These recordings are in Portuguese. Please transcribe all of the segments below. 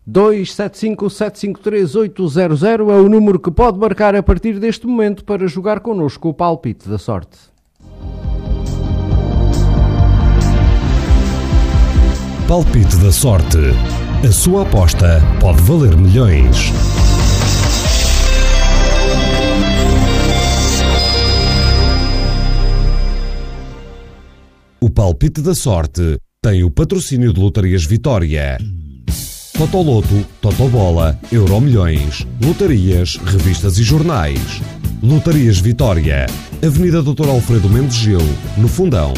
275-753-800 é o número que pode marcar a partir deste momento para jogar connosco o palpite da sorte. Palpite da sorte. A sua aposta pode valer milhões. O palpite da sorte tem o patrocínio de Lotarias Vitória. Totoloto, Totobola, Euromilhões, lotarias, revistas e jornais. Lotarias Vitória, Avenida Dr. Alfredo Mendes Gil, no Fundão.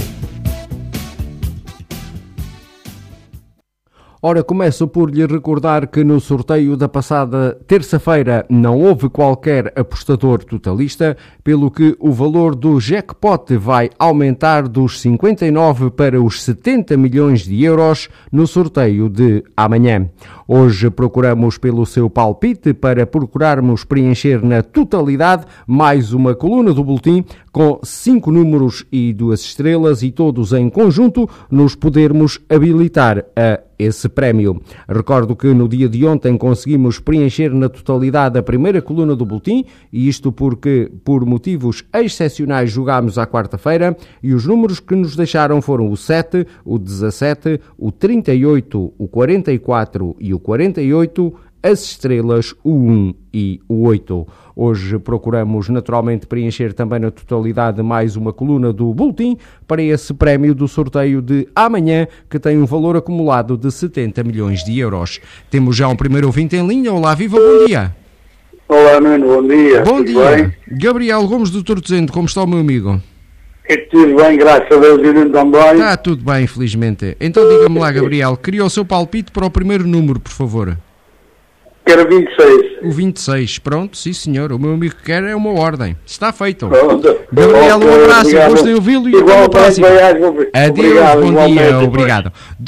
Ora, começo por lhe recordar que no sorteio da passada terça-feira não houve qualquer apostador totalista, pelo que o valor do jackpot vai aumentar dos 59 para os 70 milhões de euros no sorteio de amanhã. Hoje procuramos pelo seu palpite para procurarmos preencher na totalidade mais uma coluna do boletim com 5 números e 2 estrelas e todos em conjunto nos podermos habilitar a esse prémio. Recordo que no dia de ontem conseguimos preencher na totalidade a primeira coluna do boletim, e isto porque, por motivos excepcionais, jogámos à quarta-feira e os números que nos deixaram foram o 7, o 17, o 38, o 44 e o 48, as estrelas, o 1 e o 8. Hoje procuramos naturalmente preencher também na totalidade mais uma coluna do boletim para esse prémio do sorteio de amanhã, que tem um valor acumulado de 70 milhões de euros. Temos já um primeiro ouvinte em linha. Olá, viva, bom dia. Olá, Nuno, bom dia. Bom tudo dia. Bem? Gabriel Gomes do Tortozendo, como está o meu amigo? É tudo bem, graças a Deus, e Nuno também. Está tudo bem, felizmente. Então diga-me lá, Gabriel, queria o seu palpite para o primeiro número, por favor. Quero 26. O 26, pronto, sim senhor, o meu amigo quer é uma ordem. Está feito. Pronto. Gabriel, um abraço, gostei de ouvi-lo e até uma próxima. Adeus, bom dia, obrigado.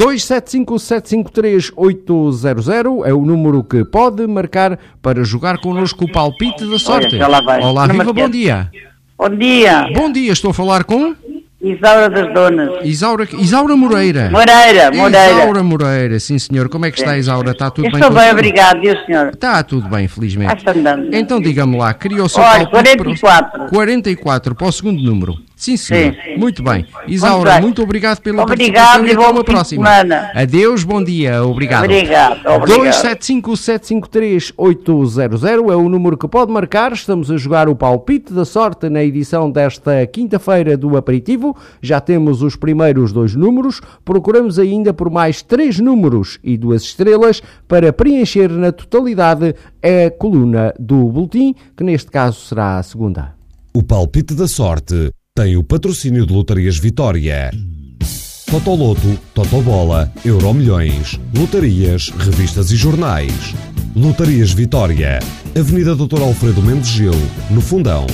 275-753-800 é o número que pode marcar para jogar connosco o palpite da sorte. Olá, viva, bom dia. Bom dia. Bom dia, estou a falar com... Isaura das Donas. Isaura Moreira. Moreira. Isaura Moreira, sim senhor. Como é que está, Isaura? Está tudo bem? Estou bem, obrigado, e o senhor? Está tudo bem, felizmente. Está andando. Então diga-me lá, queria o seu Olha, palpite 44. 44 para o segundo número. Sim, senhor. Sim. Muito bem. Isaura, Muito bem. muito obrigado pela Obrigado participação e e até bom uma fim de próxima. semana. Adeus, bom dia. Obrigado. Obrigado. 275-753-800 é o número que pode marcar. Estamos a jogar o palpite da sorte na edição desta quinta-feira do aperitivo. Já temos os primeiros 2 números. Procuramos ainda por mais 3 números e 2 estrelas para preencher na totalidade a coluna do boletim, que neste caso será a segunda. O palpite da sorte tem o patrocínio de Lotarias Vitória. Totoloto, Totobola, Euromilhões, lotarias, revistas e jornais. Lotarias Vitória, Avenida Dr. Alfredo Mendes Gil, no Fundão.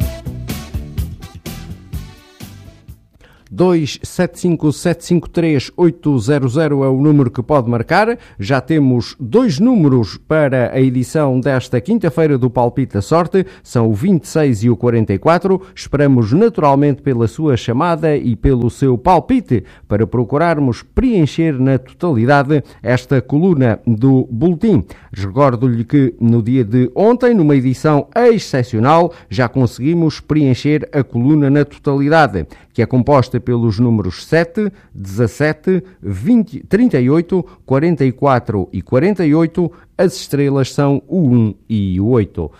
275-753-800 é o número que pode marcar. Já temos 2 números para a edição desta quinta-feira do Palpite da Sorte. São o 26 e o 44. Esperamos naturalmente pela sua chamada e pelo seu palpite para procurarmos preencher na totalidade esta coluna do boletim. Recordo-lhe que no dia de ontem, numa edição excepcional, já conseguimos preencher a coluna na totalidade, que é composta pelos números 7, 17, 20, 38, 44 e 48. As estrelas são o 1 e o 8.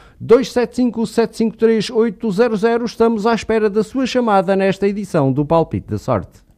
275-753-800. Estamos à espera da sua chamada nesta edição do Palpite da Sorte.